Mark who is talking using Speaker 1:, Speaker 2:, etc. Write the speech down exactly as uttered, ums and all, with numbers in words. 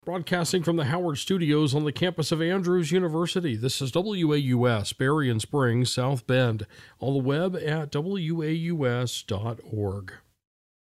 Speaker 1: Broadcasting from the Howard Studios on the campus of Andrews University, this is W A U S, Berrien Springs, South Bend, on the web at W A U S dot org.